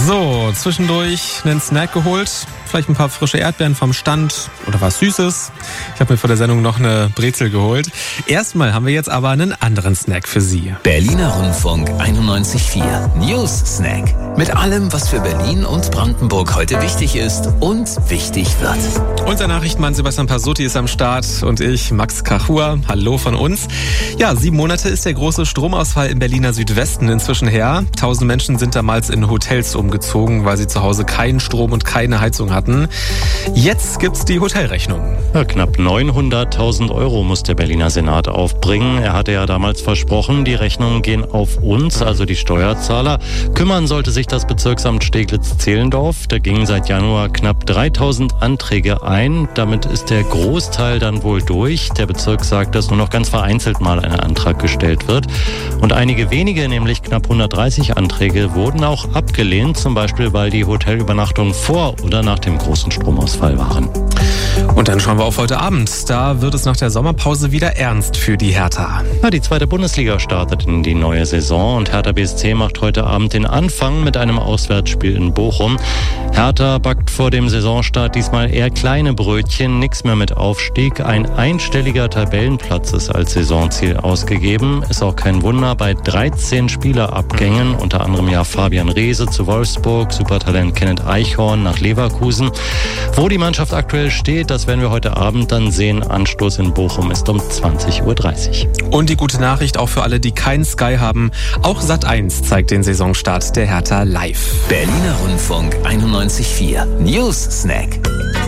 So, zwischendurch einen Snack geholt. Vielleicht ein paar frische Erdbeeren vom Stand oder was Süßes. Ich habe mir vor der Sendung noch eine Brezel geholt. Erstmal haben wir jetzt aber einen anderen Snack für Sie. Berliner Rundfunk 91.4 News Snack. Mit allem, was für Berlin und Brandenburg heute wichtig ist und wichtig wird. Unser Nachrichtenmann Sebastian Pasutti ist am Start und ich, Max Kachur. Hallo von uns. Ja, 7 Monate ist der große Stromausfall im Berliner Südwesten inzwischen her. 1000 Menschen sind damals in Hotels umgezogen, weil sie zu Hause keinen Strom und keine Heizung hatten. Jetzt gibt's die Hotelrechnung. Ja, knapp 900.000 € muss der Berliner Senat aufbringen. Er hatte ja damals versprochen, die Rechnungen gehen auf uns, also die Steuerzahler. Kümmern sollte sich das Bezirksamt Steglitz-Zehlendorf. Da gingen seit Januar knapp 3.000 Anträge ein. Damit ist der Großteil dann wohl durch. Der Bezirk sagt, dass nur noch ganz vereinzelt mal ein Antrag gestellt wird. Und einige wenige, nämlich knapp 130 Anträge, wurden auch abgelehnt. Zum Beispiel, weil die Hotelübernachtungen vor oder nach dem großen Stromausfall waren. Und dann schauen wir auf heute Abend. Da wird es nach der Sommerpause wieder ernst für die Hertha. Ja, die 2. Bundesliga startet in die neue Saison und Hertha BSC macht heute Abend den Anfang mit einem Auswärtsspiel in Bochum. Hertha backt vor dem Saisonstart diesmal eher kleine Brötchen, nichts mehr mit Aufstieg. Ein einstelliger Tabellenplatz ist als Saisonziel ausgegeben. Ist auch kein Wunder bei 13 Spielerabgängen, unter anderem ja Fabian Reese zu Wolfsburg, Supertalent Kenneth Eichhorn nach Leverkusen. Wo die Mannschaft aktuell steht, das werden wir heute Abend dann sehen. Anstoß in Bochum ist um 20.30 Uhr. Und die gute Nachricht auch für alle, die kein Sky haben. Auch Sat.1 zeigt den Saisonstart der Hertha live. Berliner Rundfunk 91.4 News Snack.